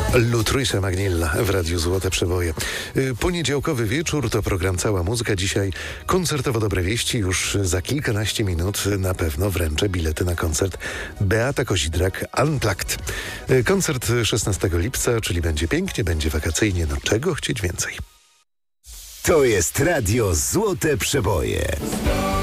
Lutrisa Magnilla w Radiu Złote Przeboje. Poniedziałkowy wieczór to program Cała Muzyka. Dzisiaj koncertowo dobre wieści. Już za kilkanaście minut na pewno wręczę bilety na koncert Beata Kozidrak Unplugged. Koncert 16 lipca, czyli będzie pięknie, będzie wakacyjnie. No czego chcieć więcej? To jest Radio Złote Przeboje.